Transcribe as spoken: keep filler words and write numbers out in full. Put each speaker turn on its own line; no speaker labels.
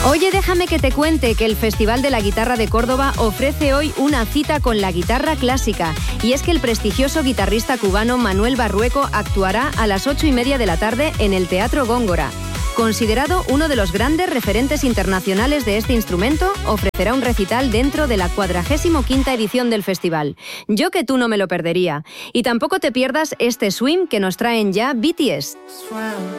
Oye, déjame que te cuente que el Festival de la Guitarra de Córdoba ofrece hoy una cita con la guitarra clásica. Y es que el prestigioso guitarrista cubano Manuel Barrueco actuará a las ocho y media de la tarde en el Teatro Góngora. Considerado uno de los grandes referentes internacionales de este instrumento, ofrecerá un recital dentro de la cuadragésimo quinta edición del festival. Yo que tú no me lo perdería. Y tampoco te pierdas este swing que nos traen ya B T S.